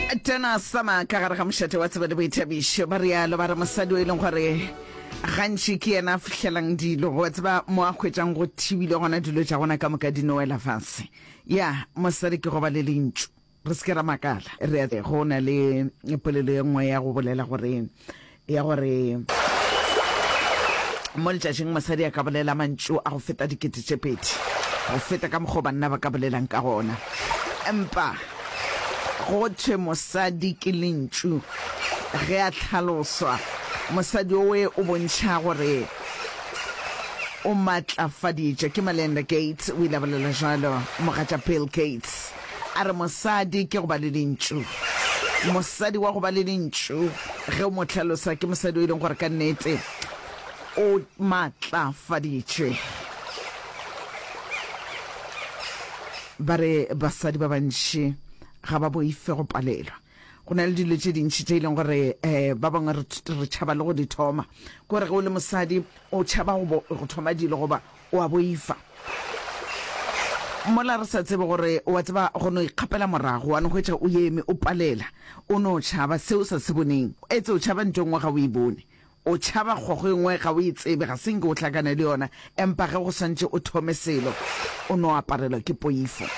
Tena sama ka gare ga mošate wa tsebe le boithabišo ba rialo ba re mosadi o e leng gore gantši ke yena a fitlhelang dilo wa tseba mo a kgwetsang go thibile gona dilo tša gona ka moka di noela fase ya mosadi ke go ba le lentšu re se ke ra makala re go na le polelo ye nngwe ya go bolela gore mo letšatšing mosadi a ka bolela mantšu a go feta dikete tše pedi go feta ka mokgwa banna ba ka bolelang ka gona empa go thwe mosadi ke lentšu ge a tlhaloswa mosadi owe o bontšha gore o matlafaditše ke Melinda Gates o ile bolela jalo mogatša Bill Gates a re mosadi ke go ba le lentšu mosadi wa go ba le lentšu ge o mo tlhalosa ke mosadi o e leng gore ka nnete o matlafaditše ba re basadi ba bantši ga ba boife go palelwa go na le dilo tše dintšhi tše e leng gore ba bangwe re tšhaba le go di thoma kore ge o le mosadi o tšhaba go thoma dilo goba o a boifa mola re sa tsebe gore o a tseba go no ikgapela morago wa no go etša o eme o palela o no tšhaba seo sa se boneng etse o tšhaba nto ngwe ga o e bone o tšhaba kgogo engwe ga o e tsebe ga senke o tlhakana le yona empa ge go swantše o thome selo o no aparelwa ke poifo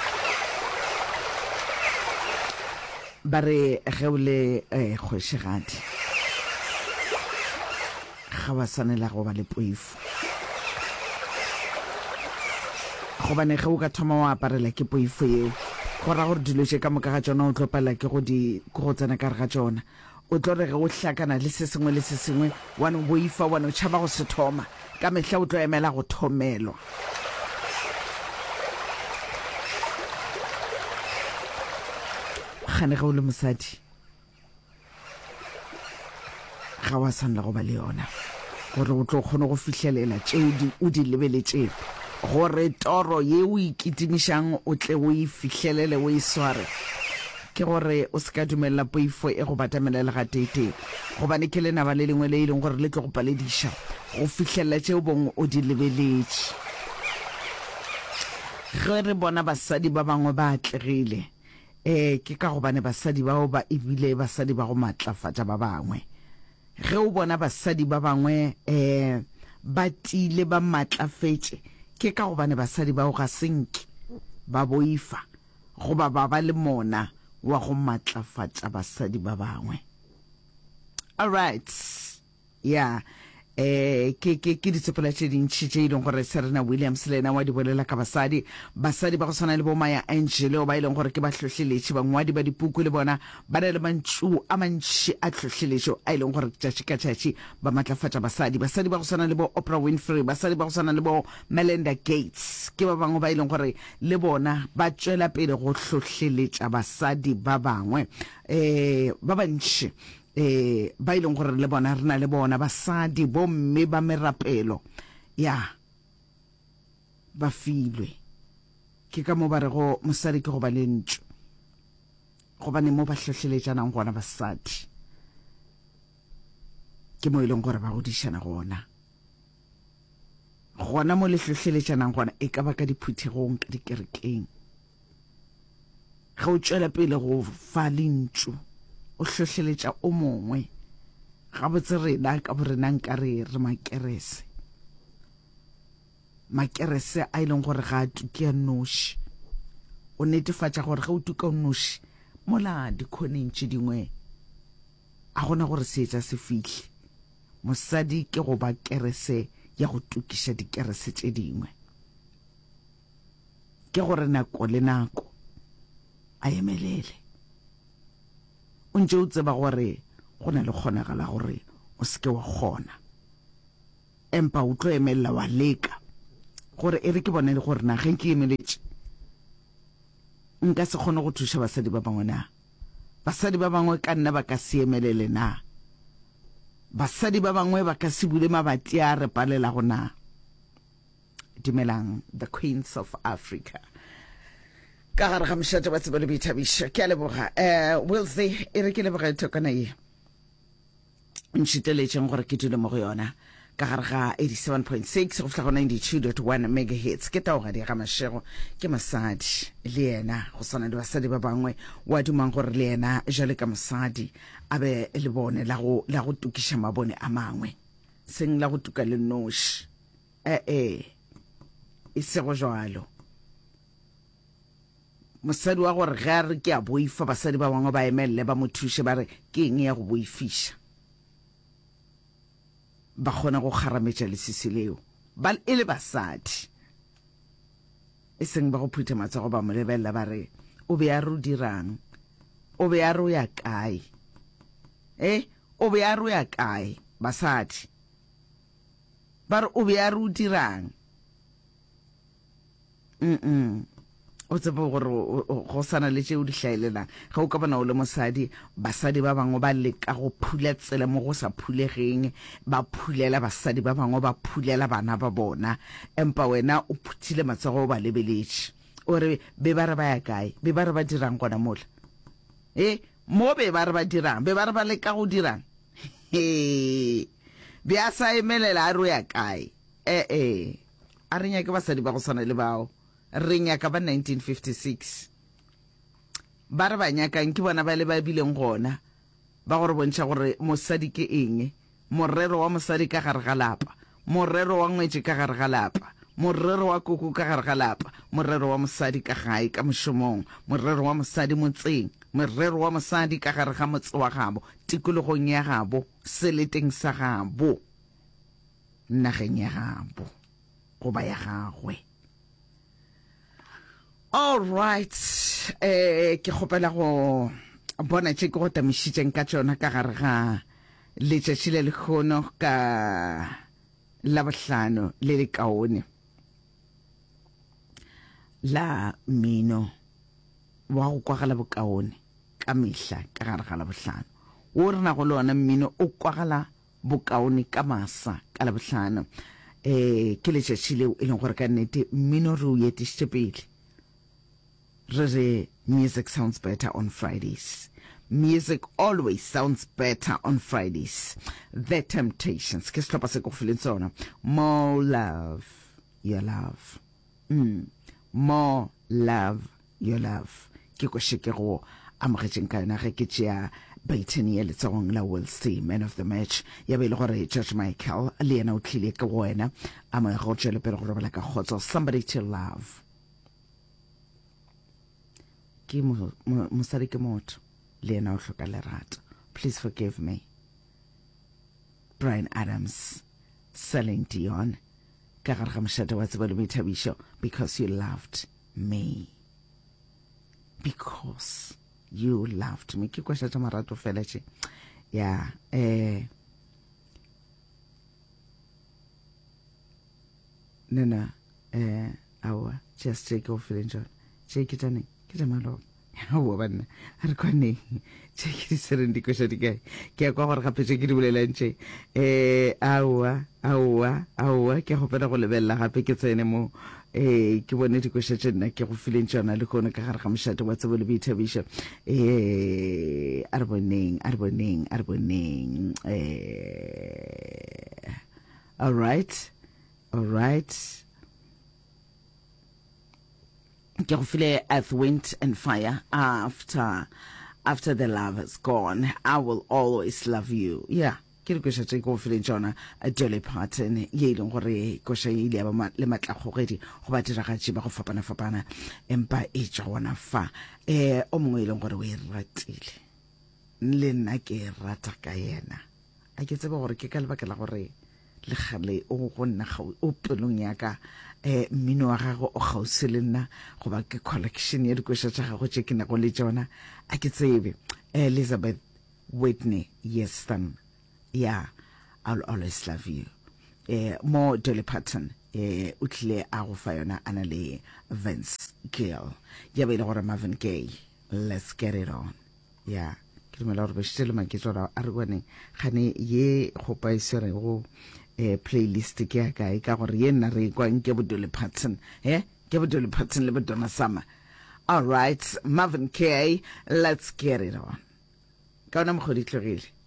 ba re ge o le kgošigadi ga ba swanela go ba le poifo gobane ge o ka thoma wa aparela ke poifo eo go ra gore dilo tše ka moka ga tšona o tlo palela ke go tsena ka re ga tšona o tlo re ge o hlakana le se sengwe le se sengwe wa no boifa wa no tšhaba go se thoma ka mehla o tlo emela go thomelwa gane ge o le mosadi ga wa sanela go ba le yona gore o tlo kgone go fitlhelela tšeo o di lebeletšeng gore toro ye o ikitimišang o tle o e fitlhelele o e sware ke gore o se ka dumelela poifo e go batamelela ga teiteng gobane ke lenaba le lengwe le e leng gore le tlo go palediša go fitlhelela tšeo bongwe o di lebeletše ge re bona basadi ba bangwe ba atlegile ke ka gobane basadi bao ba ebile basadi ba go matlafatša ba bangwe ge o bona basadi ba bangwe ba tile ba matlafetše ke ka gobane basadi bao ga senke ba boifa goba ba le mona wa go matlafatša basadi ba bangwe alright yeah ke ditsepela tše dintšhi tše e leng gore Serena Williams le ena wa di bolela ka basadi ba go swana le bo Maya Angelou ba e leng gore ke ba hlohleletše bangwadi ba dipuku le bona ba na le mantšu a mantši a hlohleletšo a e leng gore tšatši ka tšatši ba matlafatša basadi ba go swana le bo Oprah Winfrey basadi ba go swana le bo Melinda Gates ke ba bangwe ba e leng gore le bona ba tšwela pele go hlohleletša basadi ba bangwe ba bantši ba ileng gore le bona rena le bona basadi bomme ba merapelo ya ba filwe ke ka mo ba re go mosadi ke go ba lentšu gobane mo ba hlohleletšanang gona basadi ke mo ileng gore ba godišana gona mo le hlohleletšanang gona e ka ba ka diphuthegong ka dikerekeng ge o tšwela pele go fa lentšu o hlohleletša o mongwe ga botse rena ka borena nka re makerese a e leng gore ga a tuki a noši o netefatša gore ga o tuka o noši mola dikhoneng tše dingwe a gona gore se etša se fihle mosadi ke go ba kerese ya go tukiša dikerese tše dingwe ke gore nako le nako a emelele o ntse o tseba gore go na le kgonagala gore o seke wa kgona empa o tlo emelela wa leka gore e re ke bone le gore na ge ke emeletše nka se kgone go thuša basadi ba bangwe na basadi ba bangwe ka nna ba ka se emelele na basadi ba bangwe ba ka se bule mabati a re palela go na dumelang the Queens of Africa ka gare ga mošate ba tseba le boithabiša ke a leboga Wilsey e re ke leboga tokana ye ntšhiteletšeng gore ke dule mo go yona ka gare ga 87.6 go fihla go 92.1 megahertz ke taoga di ga Mashego ke mosadi le yena go swana le basadi ba bangwe wa dumang gore le yena jale ka mosadi a be le bone la go tukiša mabone a mangwe seng la go tuka le noši e sego jalo mosadi wa gore ga re ke a boifa basadi ba bangwe ba emelele ba mo thushe ba re ke eng ya go boifiša ba kgona go kharametša lesisi leo ba e le basadi e seng ba go phutha matsogo ba mo lebelela ba re o be a re o dirang o be a re o ya kae o be a re o ya kae basadi ba re o be a re o dirang o tsebe gore go sana le tšeo di hlaelelang ga o ka bona o le mosadi basadi ba bangwe ba leka go phula tsela mo go sa phulegeng ba phulela basadi ba bangwe ba phulela bana ba bona empa wena o phuthile matsogo o ba lebeletše o re be ba re ba ya kae be ba re ba dirang gona mola mo be ba re ba dirang be ba re ba leka go dirang be a sa emelela a re o ya kae a re nyake basadi ba go swana le bao re nyaka ba 1956 ba re ba nyakang ke bona ba le ba bileng gona ba gore bontšha gore mosadi ke eng morero wa mosadi ka gare ga lapa morero wa ngwetše ka gare ga lapa morero wa koko ka gare ga lapa morero wa mosadi ka gae ka mošomong morero wa mosadi motseng morero wa mosadi ka gare ga motse wa gabo tikologong ya gabo seleteng sa gabo nageng ya gabo goba ya gagwe. All right, ke kgopela go bona tše ke go tamišitšeng ka tšona ka gare ga letšatši le lekgono ka Labohlano le le kaone la mmino wa go kwagala bokaone ka mehla ka gare ga Labohlano o re na go le ona mmino o kwagala bokaone ka masa ka Labohlano ke letšatši leo e leng gore ka nnete mmino re o etišitše pele. Music sounds better on Fridays. Music always sounds better on Fridays. The Temptations. Ke setlhopha se go fileng sona. More love, your love. More love, your love. Ke go sheke go amogetšeng ka yona ge ke tšea baiteni ya letsogong la Will C, Man of the Match. Ya be le gore George Michael le yena o tlile ka go wena a mo go tšwele pele go robala ka kgotso. Somebody to love. Mosadi ke motho le yena o hloka lerato. Please forgive me. Bryan Adams, Celine Dion, ka gare ga mošate wa tseba le boithabišo, because you loved me. Because you loved me. Ke kwešatša marato fela tše. Yeah, no, awa, just take off feeling John. Take it on ke jamalo wa bana a re kwane tše ke di sereng dikoša di kae ke ya kwa gore gape tše ke di bolelantše aowa ke a gopela go lebelela gape ke tsene mo ke bone dikoša tše nna ke go fileng tšona le kone ka gare ga mošate wa tsebo le boithabišo a re boneng all right ke go file Earth, Wind and Fire after the love is gone. I will always love you. Yeah, ke re koša tše go file tšona Dolly Parton ye ileng gore koša ye ile ya ba le matlakgogedi go ba diragatši ba go fapana empa e tšwa gona fa o mongwe e leng gore o e ratile le nna ke e rata ka yena a ke tseba gore ke ka lebaka la gore le gale o go nna o pelong ya ka mmino wa gago o gausi le nna goba ke collection ya dikoša tša gago tše ke nago le tšona a ke tsebe Elizabeth Whitney Houston. Yeah, I'll always love you. More Dolly Parton o tlile a go fa yona ana le Vince Gill ya be ile gore Marvin Gaye, let's get it on. Yeah, ke dumela gore bešitše le maketsora a re bone gane ye go paisere go playlist ke ya kae ka gore ye nna re kwang ke bo Dolly Parton ke bo Dolly Parton le bo Donna Summer. All right, Marvin Gaye, let's get it on. Ka ona mogodi tlogile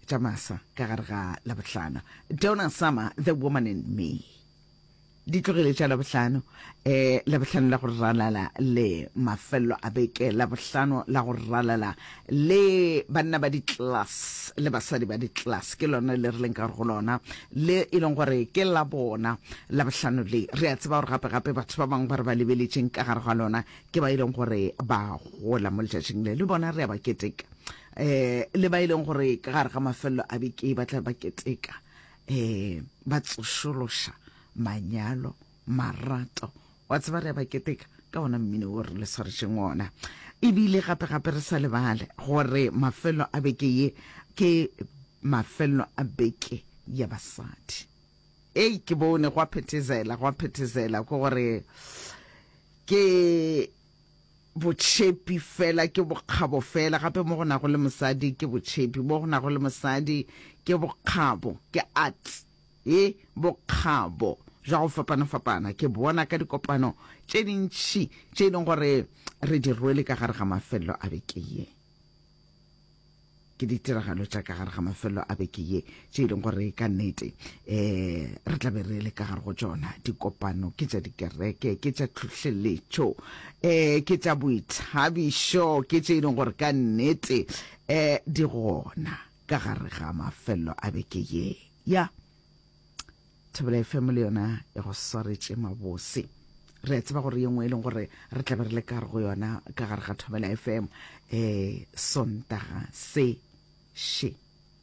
Jamasa ka gare ga Labohlano. Donna Summer, The Woman in Me. Di tlogile tša Labohlano Labohlano la go ralala le mafelo a beke, Labohlano la go ralala le banna ba di-class le basadi ba di-class ke lona le re leng ka go lona le e leng gore ke la bona Labohlano le re a tseba gore gape batho ba bangwe ba re ba lebeletseng ka gare ga lona ke ba e leng gore ba gola mo letšatšing le bona re a ba keteka le ba e leng gore ka gare ga mafelo a beke ba tla ba keteka ba tsošološa manyalo marato wa tseba re ba keteka ka ona mmino o re le swaretseng ona ebile gape re sa lebale gore mafelo a beke ye ke mafelo a beke ya basadi ke bone go a phethezela ko gore ke botshepi fela ke bokgabo fela gape mo gona go le mosadi ke botshepi mo gona go le mosadi ke bokgabo ke art bokgabo ja go fapana ke bona ka dikopano tše dintši tše leng gore re di rwele ka gare ga mafelo a beke ye ke ditiragalo tša ka gare ga mafelo a beke ye tše leng gore ka nnete re tla be re le ka gare go tsona dikopano ke tša dikereke ke tša tlhohleletšo ke tša boithabišo ke tše leng gore ka nnete di gona ka gare ga mafelo a beke ye ya Thobela FM le yona e go swaretse mabose re tseba gore ye nngwe e leng gore re tla be re le ka re go yona ka gare ga Thobela FM Sontaga se she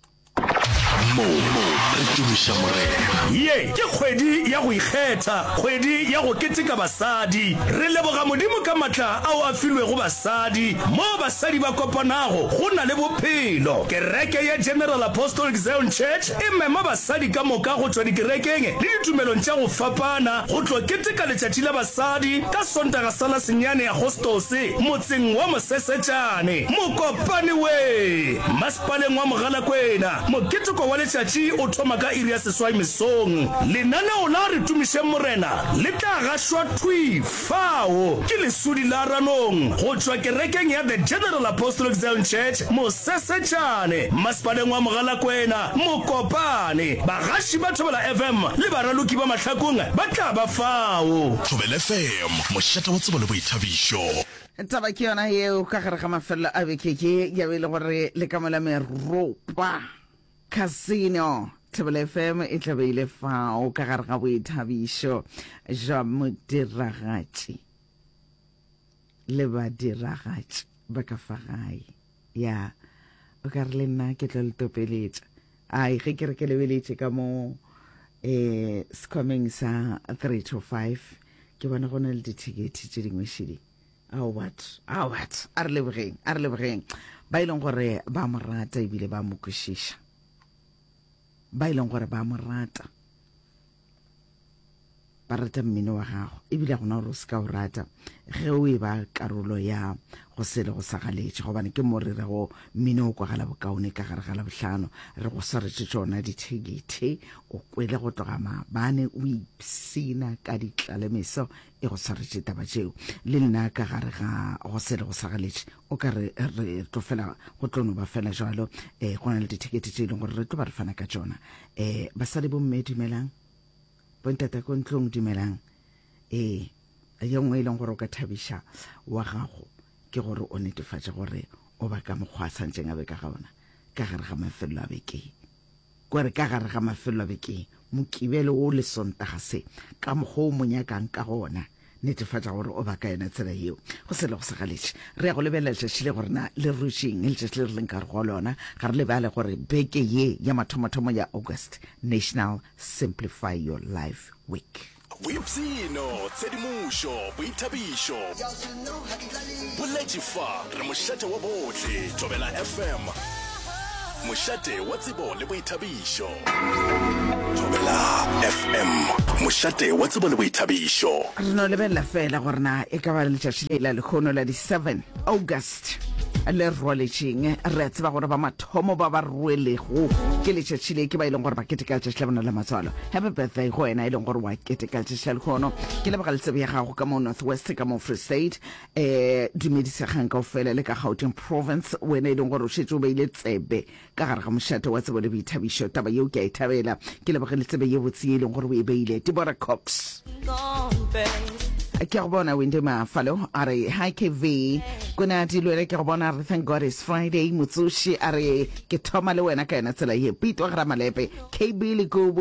mo re tumisha morena ye ke kgwedi ya go ikgetha kgwedi ya go keteka basadi re leboga modimo ka matla ao a filwe go basadi mo basadi ba kopanago go na le bophelo kereke ya General Apostolic Zion Church e mema basadi ka moka go tswa dikerekeng le ditumelong tša go fapana go tlo keteka letšatši la basadi ka Sontaga sala senyane ya Agostose motseng wa Mosesetšane mokopane we masepaleng wa Mogalakwena moketeko wa letšatši o thoma ka iri ya seswai mesong lenaneo la re tumiše morena le tla gašwa fao ke lesudi la ranong go tšwa kerekeng ya The General Apostolic Zion Church Mosesetšane masepaleng wa Mogalakwena mokopane bagaši ba Thobela FM le baraloki ba mahlakong ba tla ba fao Thobela FM mošata wa tsebo le boithabišo taba ke yona yeo ka gare ga mafelo a beke ke ya be le gore le ka mola meropa Casino Thobela FM e tlabeile fao ka gare ga boithabišo jwa modiragatši le badiragatši ba ka fa gae ya o ka re le nna ke tlo le topeletša ge ke re ke lebeletše ka mo sekhwameng sa 325 ke bona go na le dithekete tše dingwe šedi what a re lebogeng ba e leng gore ba mo rata ebile ba mo kwešiša ba e leng gore ba mo rata ba rata mmino wa gago ebile gona gore o se ka o rata ge o e ba karolo ya go se le go sagaletše gobane ke mo re rego mmino o kwagala bokaone ka gare ga Labohlano re go swaretse tsona dithekete o kwele go tloga maabane o ipsina ka ditlalemeso e go swaretse taba tšeo le nna ka gare ga go se le go sagaletše o ka re tlo fela go tlono ba fela jalo go na le dithekete tše e leng gore re tlo ba re fana ka tsona basadi bomme dumelang bontata ko ntlong dumelang ye nngwe e leng gore o ka thabiša wa gago ke gore o netefatša gore o ba ka mokgwa a santseng a be ka gaona ka gare ga mafelo a beke kore ka gare ga mafelo a beke mokibelo o le Sontaga se ka mokgwa o mo nyakang ka gona netefatša gore o ba ka yona tsela yeo go se le go sagaletše re ya go lebelela letšatši le gore na le rušeng letšatši le re leng ka re go lona ga re lebale gore beke ye ya mathomothomo ya August National Simplify Your Life Week boipsino tshedimušo boithabišo boletšifa re mošate wa bohle Thobela FM mošate wa tsebo le boithabišo Thobela FM mošate wa tsebo le boithabišo re no lebelela fela gore na e ka ba letšatši le la lekgono la di 7 August le rwaletseng re tseba gore ba mathomo ba ba rwelego ke letšatšile ke ba ileng gore ba keteka letšatši la bona la matswalo. Happy birthday go wena ileng gore wa keteka letšatši la lekgono ke lebaka letsebe ya gago ka mo North West ka mo Free State dumedisegang kaofela le ka Gauteng Province wena ileng gore o šetse o beile tsebe ka gare ga mošate wa tsebo le boithabišo taba yeo ke a ithabela ke lebaka letsebe ye botse e leng gore o e beile Deborah Cox ke go bona Wendy Mafalo a re hi KV kuna dilwele ke go bona re thank God it's Friday motsoshi a re ke thoma le wena ka yena tsela ye pitwa ga Malepe KB le go